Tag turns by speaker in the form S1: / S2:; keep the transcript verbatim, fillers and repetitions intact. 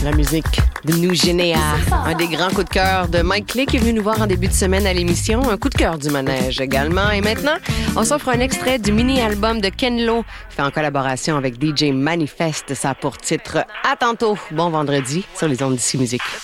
S1: la musique de Nous Généa. Un des grands coups de cœur de Mike Clay qui est venu nous voir en début de semaine à l'émission. Un coup de cœur du manège également. Et maintenant, on s'offre un extrait du mini-album de Ken Lo, fait en collaboration avec D J Manifest. Ça a pour titre « À tantôt ». Bon vendredi sur les ondes d'Ici Musique.